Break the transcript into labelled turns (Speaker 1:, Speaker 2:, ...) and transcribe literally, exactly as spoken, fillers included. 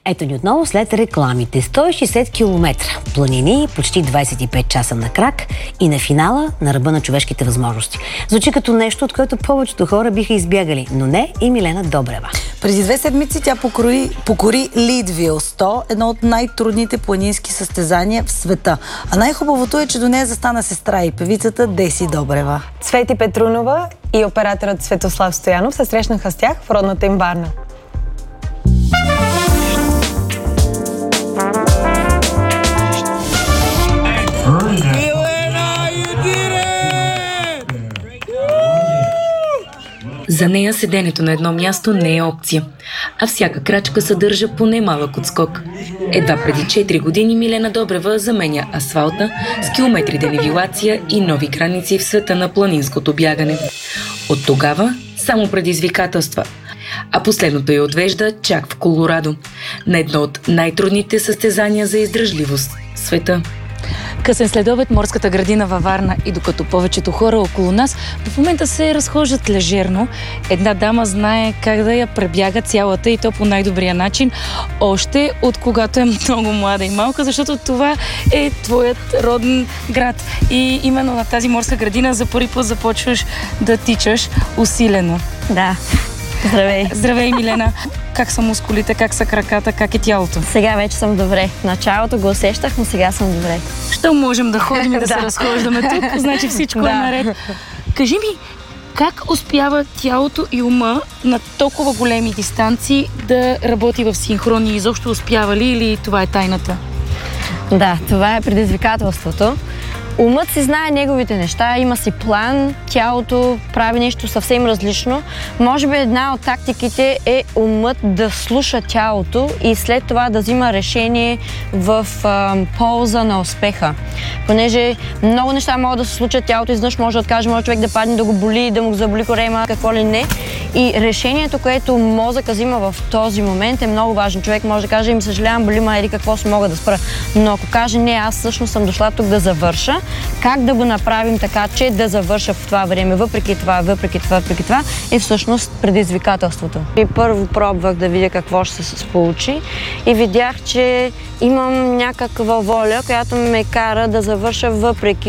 Speaker 1: Ето ни отново след рекламите. сто и шейсет километра, планини, почти двадесет и пет часа на крак и на финала на ръба на човешките възможности. Звучи като нещо, от което повечето хора биха избягали, но не и Милена Добрева.
Speaker 2: Преди две седмици тя покори, покори Лидвил сто, едно от най-трудните планински състезания в света. А най-хубавото е, че до нея застана сестра и певицата Деси Добрева.
Speaker 3: Цвети Петрунова и операторът Светослав Стоянов се срещнаха с тях в родната им Варна.
Speaker 4: За нея седенето на едно място не е опция, а всяка крачка съдържа поне малък отскок. Едва преди четири години Милена Добрева заменя асфалта с километри денивелация и нови граници в света на планинското бягане. От тогава само предизвикателства, а последното я отвежда чак в Колорадо, на едно от най-трудните състезания за издръжливост в света.
Speaker 5: Късен следобед, морската градина във Варна, и докато повечето хора около нас в момента се разхождат лежерно, една дама знае как да я пребяга цялата, и то по най-добрия начин, още от когато е много млада и малка, защото това е твоят роден град. И именно на тази морска градина за първи път започваш да тичаш усилено.
Speaker 6: Да. Здравей.
Speaker 5: Здравей, Милена. Как са мускулите, как са краката, как е тялото?
Speaker 6: Сега вече съм добре. В началото го усещах, но сега съм добре.
Speaker 5: Що можем да ходим и да се разхождаме тук? Значи всичко е наред. Кажи ми, как успява тялото и ума на толкова големи дистанции да работи в синхрон, и изобщо успява ли, или това е тайната?
Speaker 6: Да, това е предизвикателството. Умът си знае неговите неща, има си план, тялото прави нещо съвсем различно. Може би една от тактиките е умът да слуша тялото и след това да взима решение в а, полза на успеха. Понеже много неща могат да се случат, тялото изнъж може да откаже, може човек да падне, да го боли, да му заболи корема, какво ли не. И решението, което мозъка взима в този момент, е много важно. Човек може да каже: им съжалявам, боли ма, или какво си мога да спра. Но ако каже: не, аз всъщност съм дошла тук да завърша, как да го направим така, че да завърша в това време, въпреки това, въпреки това, въпреки това, е всъщност предизвикателството. И първо пробвах да видя какво ще се получи и видях, че имам някаква воля, която ме кара да завърша въпреки